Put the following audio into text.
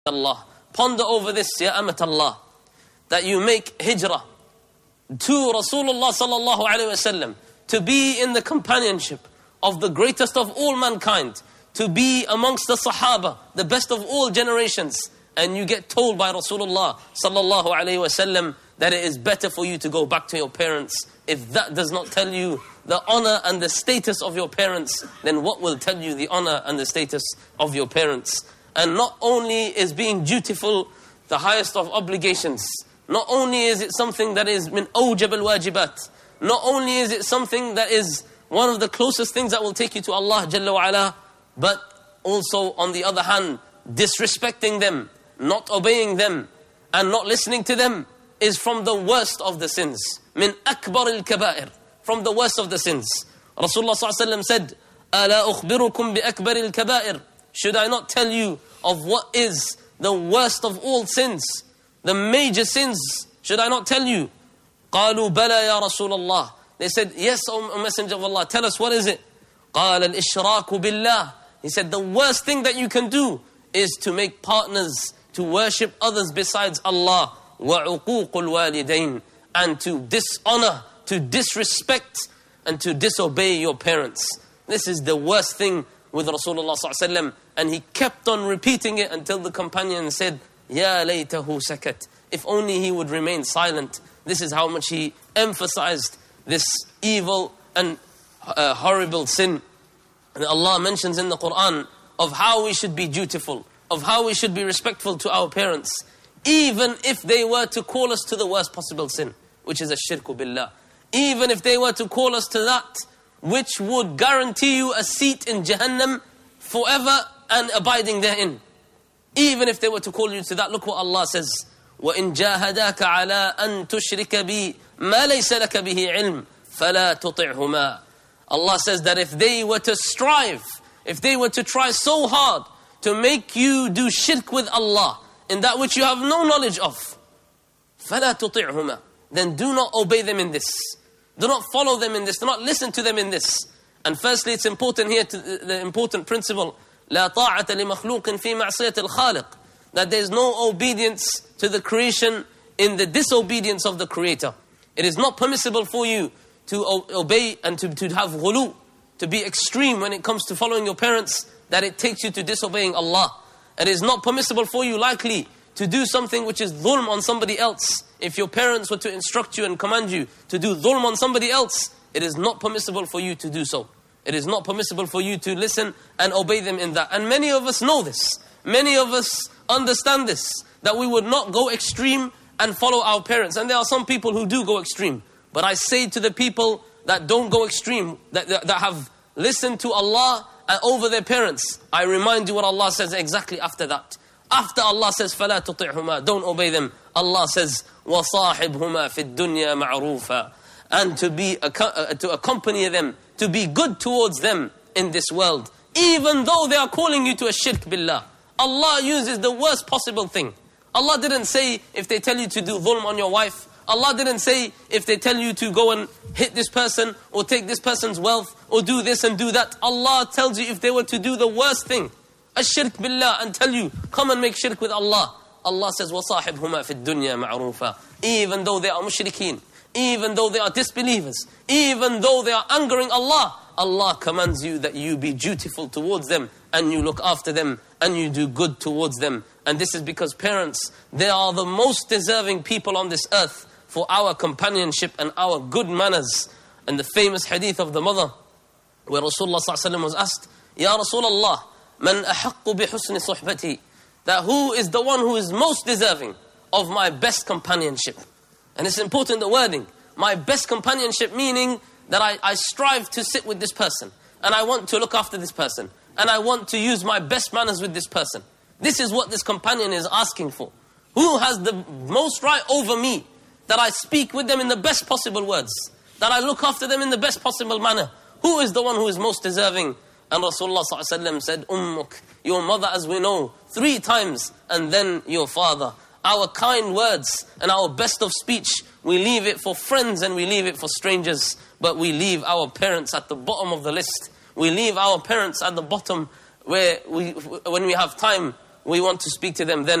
Allah. Ponder over this, ya Amat Allah, that you make hijrah to Rasulullah sallallahu alayhi wasallam, to be in the companionship of the greatest of all mankind, to be amongst the Sahaba, the best of all generations, and you get told by Rasulullah sallallahu alayhi wasallam that it is better for you to go back to your parents. If that does not tell you the honor and the status of your parents, then what will tell you the honor and the status of your parents? And not only is being dutiful the highest of obligations, not only is it something that is min awjab al-wajibat, not only is it something that is one of the closest things that will take you to Allah Jalla wa Ala, but also on the other hand, disrespecting them, not obeying them, and not listening to them is from the worst of the sins. Min akbar al-kaba'ir, from the worst of the sins. Rasulullah sallallahu alaihi wasallam said, "Ala ukhbirukum bi akbar al-kaba'ir." Should I not tell you of what is the worst of all sins? The major sins, should I not tell you? قالوا بلى يا رسول الله. They said, yes, O Messenger of Allah, tell us, what is it? قال الإشراك بالله. He said, the worst thing that you can do is to make partners, to worship others besides Allah. وعقوق الوالدين. And to dishonor, to disrespect, and to disobey your parents. This is the worst thing with Rasulullah sallallahu alaihi wasallam, and he kept on repeating it until the companion said, "Ya laytahu sakat." If only he would remain silent. This is how much he emphasized this evil and horrible sin. And Allah mentions in the Quran of how we should be dutiful, of how we should be respectful to our parents, even if they were to call us to the worst possible sin, which is ash-shirku billah. Even if they were to call us to that which would guarantee you a seat in Jahannam forever and abiding therein. Even if they were to call you to that, look what Allah says. وَإِن جَاهَدَاكَ عَلَىٰ أَن تُشْرِكَ بِي مَا لَيْسَ لَكَ بِهِ عِلْمٍ فَلَا تُطِعْهُمَا. Allah says that if they were to strive, if they were to try so hard to make you do shirk with Allah in that which you have no knowledge of, فَلَا تُطِعْهُمَا, then do not obey them in this. Do not follow them in this. Do not listen to them in this. And firstly, it's important here, the important principle, لا طاعة لمخلوق في معصية الخالق, that there is no obedience to the creation in the disobedience of the Creator. It is not permissible for you to obey and to have ghulu, to be extreme when it comes to following your parents, that it takes you to disobeying Allah. It is not permissible for you, likely, to do something which is dhulm on somebody else. If your parents were to instruct you and command you to do dhulm on somebody else, it is not permissible for you to do so. It is not permissible for you to listen and obey them in that. And many of us know this. Many of us understand this, that we would not go extreme and follow our parents. And there are some people who do go extreme. But I say to the people that don't go extreme, that have listened to Allah over their parents, I remind you what Allah says exactly after that. After Allah says, فَلَا تُطِعْهُمَا, don't obey them, Allah says, وَصَاحِبْهُمَا فِي الدُّنْيَا مَعْرُوفًا, and to accompany them, to be good towards them in this world, even though they are calling you to a shirk billah. Allah uses the worst possible thing. Allah didn't say if they tell you to do dhulm on your wife. Allah didn't say if they tell you to go and hit this person or take this person's wealth or do this and do that. Allah tells you if they were to do the worst thing, ash-shirk billah, and tell you, come and make shirk with Allah. Allah says, وَصَاحِبْهُمَا فِي الدُّنْيَا مَعْرُوفًا. Even though they are mushrikeen, even though they are disbelievers, even though they are angering Allah, Allah commands you that you be dutiful towards them and you look after them and you do good towards them. And this is because parents, they are the most deserving people on this earth for our companionship and our good manners. And the famous hadith of the mother, where Rasulullah ﷺ was asked, Ya Rasulullah, man ahaqqu bihusni suhbati, that who is the one who is most deserving of my best companionship? And it's important, the wording, my best companionship, meaning that I strive to sit with this person, and I want to look after this person, and I want to use my best manners with this person. This is what this companion is asking for. Who has the most right over me, that I speak with them in the best possible words, that I look after them in the best possible manner? Who is the one who is most deserving? And Rasulullah ﷺ said, Ummuk, your mother, as we know, 3 times, and then your father. Our kind words and our best of speech, we leave it for friends and we leave it for strangers, but we leave our parents at the bottom of the list. We leave our parents at the bottom, where when we have time, we want to speak to them then